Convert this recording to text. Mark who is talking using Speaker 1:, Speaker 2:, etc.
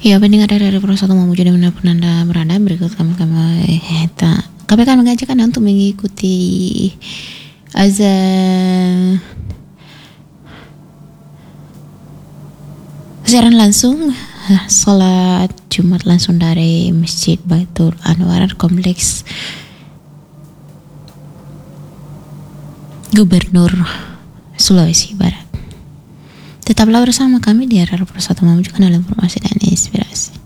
Speaker 1: Ya, pendengar dari Pro 1 Mamuju dimanapun Anda berada, berikut kami akan mengajak Anda untuk mengikuti azan siaran langsung salat Jumat langsung dari Masjid Baitul Anwar Kompleks Gubernur Sulawesi Barat. Tetaplah bersama kami di RR Pro 1 Mamuju, kanal informasi dan inspirasi.